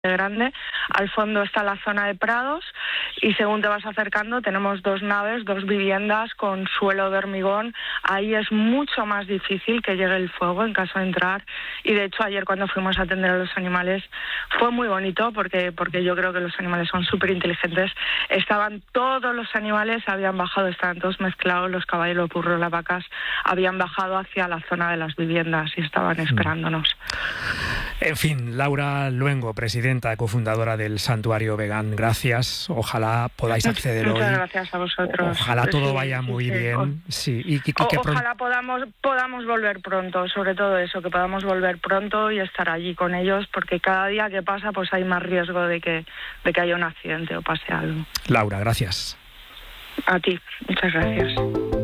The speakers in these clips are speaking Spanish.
grande. Al fondo está la zona de prados y según te vas acercando tenemos 2 naves, 2 viviendas con suelo de hormigón. Ahí es mucho más difícil que llegue el fuego en caso de entrar, y de hecho ayer cuando fuimos a atender a los animales fue muy bonito porque yo creo que los animales son súper inteligentes. Estaban todos los animales, habían bajado, estaban todos mezclados, los caballos, los burros, las vacas, habían bajado hacia la zona de las viviendas y estaban esperándonos. En fin, Laura Luengo, presidenta, cofundadora del Santuario Vegán, gracias. Ojalá podáis acceder hoy. Muchas gracias a vosotros. Ojalá todo vaya muy bien. Sí. Ojalá podamos volver pronto, sobre todo eso, que podamos volver pronto y estar allí con ellos, porque cada día que pasa pues hay más riesgo de que haya un accidente o pase algo. Laura, gracias. A ti, muchas gracias.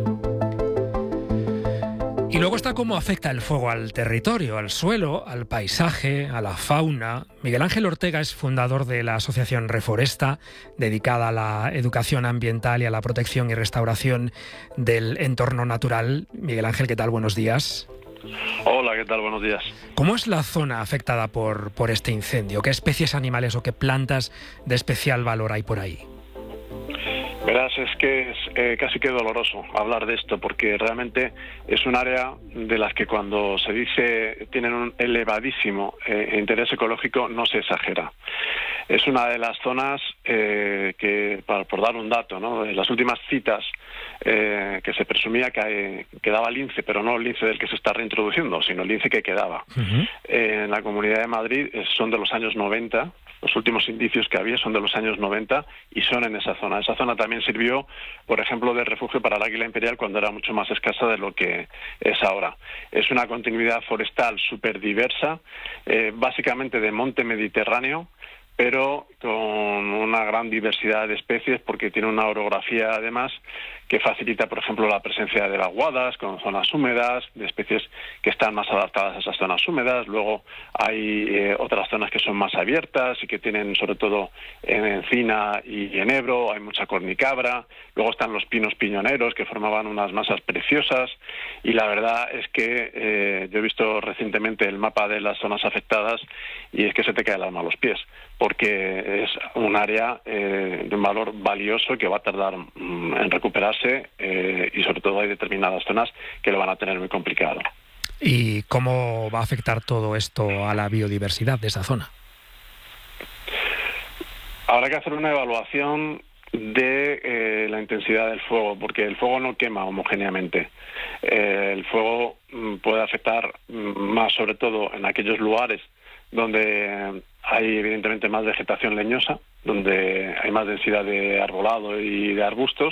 Y luego está cómo afecta el fuego al territorio, al suelo, al paisaje, a la fauna. Miguel Ángel Ortega es fundador de la asociación Reforesta, dedicada a la educación ambiental y a la protección y restauración del entorno natural. Miguel Ángel, ¿qué tal? Buenos días. Hola, ¿qué tal? Buenos días. ¿Cómo es la zona afectada por este incendio? ¿Qué especies animales o qué plantas de especial valor hay por ahí? Verás, es que es casi que doloroso hablar de esto, porque realmente es un área de las que cuando se dice tienen un elevadísimo interés ecológico no se exagera. Es una de las zonas que, por dar un dato, ¿no?, de las últimas citas que se presumía que daba lince, pero no el lince del que se está reintroduciendo, sino el lince que quedaba. En la Comunidad de Madrid son de los años 90. Los últimos indicios que había son de los años 90 y son en esa zona. Esa zona también sirvió, por ejemplo, de refugio para el águila imperial cuando era mucho más escasa de lo que es ahora. Es una continuidad forestal súper diversa, básicamente de monte mediterráneo, pero con una gran diversidad de especies, porque tiene una orografía además que facilita, por ejemplo, la presencia de vaguadas con zonas húmedas, de especies que están más adaptadas a esas zonas húmedas. Luego hay otras zonas que son más abiertas y que tienen sobre todo encina y enebro, hay mucha cornicabra. Luego están los pinos piñoneros que formaban unas masas preciosas, y la verdad es que yo he visto recientemente el mapa de las zonas afectadas y es que se te cae el alma a los pies, porque es un área de un valor valioso y que va a tardar en recuperarse, y sobre todo hay determinadas zonas que lo van a tener muy complicado. ¿Y cómo va a afectar todo esto a la biodiversidad de esa zona? Habrá que hacer una evaluación de la intensidad del fuego, porque el fuego no quema homogéneamente. El fuego puede afectar más, sobre todo en aquellos lugares donde hay evidentemente más vegetación leñosa, donde hay más densidad de arbolado y de arbustos,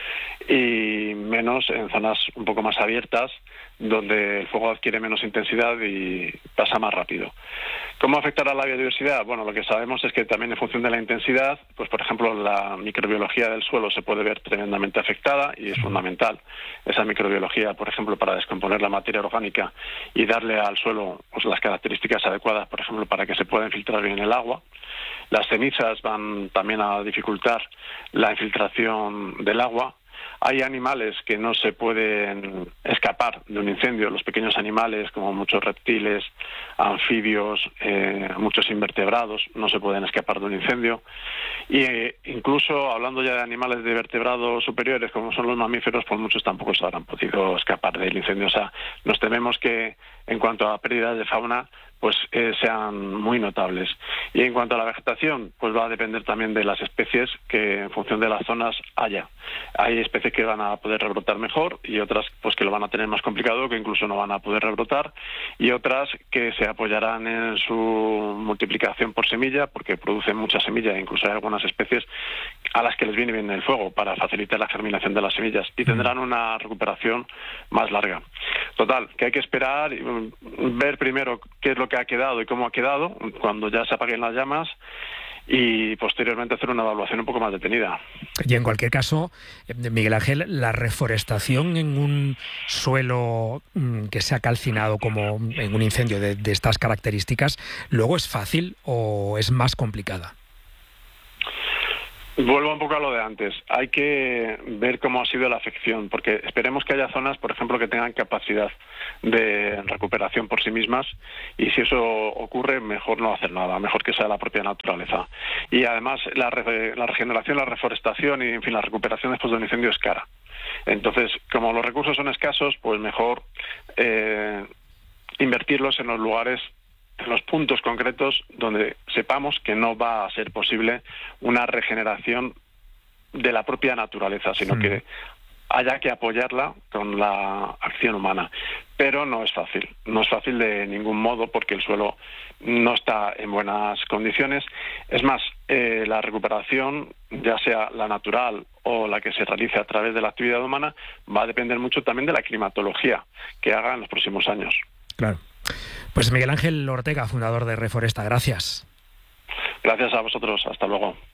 y menos en zonas un poco más abiertas, donde el fuego adquiere menos intensidad y pasa más rápido. ¿Cómo afectará la biodiversidad? Bueno, lo que sabemos es que también en función de la intensidad, pues por ejemplo la microbiología del suelo se puede ver tremendamente afectada, y es fundamental esa microbiología, por ejemplo, para descomponer la materia orgánica y darle al suelo pues las características adecuadas, por ejemplo, para que se pueda infiltrar bien el agua. Las cenizas van también a dificultar la infiltración del agua. Hay animales que no se pueden escapar de un incendio, los pequeños animales como muchos reptiles, anfibios, muchos invertebrados no se pueden escapar de un incendio. Y incluso hablando ya de animales de vertebrados superiores como son los mamíferos, pues muchos tampoco se habrán podido escapar del incendio. O sea, nos tememos que en cuanto a pérdidas de fauna pues sean muy notables. Y en cuanto a la vegetación, pues va a depender también de las especies que en función de las zonas haya. Hay especies que van a poder rebrotar mejor y otras pues que lo van a tener más complicado, que incluso no van a poder rebrotar, y otras que se apoyarán en su multiplicación por semilla, porque producen mucha semilla, e incluso hay algunas especies a las que les viene bien el fuego para facilitar la germinación de las semillas, y tendrán una recuperación más larga. Total, que hay que esperar y ver primero qué es lo que ha quedado y cómo ha quedado cuando ya se apaguen las llamas, y posteriormente hacer una evaluación un poco más detenida. Y en cualquier caso, Miguel Ángel, la reforestación en un suelo que se ha calcinado como en un incendio de estas características, ¿luego es fácil o es más complicada? Vuelvo un poco a lo de antes. Hay que ver cómo ha sido la afección, porque esperemos que haya zonas, por ejemplo, que tengan capacidad de recuperación por sí mismas, y si eso ocurre, mejor no hacer nada, mejor que sea la propia naturaleza. Y además, la regeneración, la reforestación y, en fin, la recuperación después de un incendio es cara. Entonces, como los recursos son escasos, pues mejor invertirlos en los lugares, en los puntos concretos donde sepamos que no va a ser posible una regeneración de la propia naturaleza, sino que haya que apoyarla con la acción humana. Pero no es fácil de ningún modo, porque el suelo no está en buenas condiciones. Es más, la recuperación, ya sea la natural o la que se realice a través de la actividad humana, va a depender mucho también de la climatología que haga en los próximos años. Claro. Pues Miguel Ángel Ortega, fundador de Reforesta, gracias. Gracias a vosotros, hasta luego.